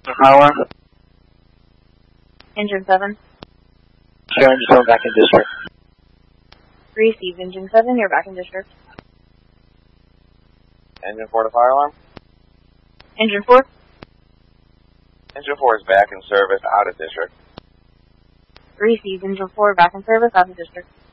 Power. Engine 7. Sure, Engine 7 back in district. Received, Engine 7, you're back in district. Engine 4 to fire alarm. Engine 4. Engine 4 is back in service out of district. Received, Engine 4, back in service out of district.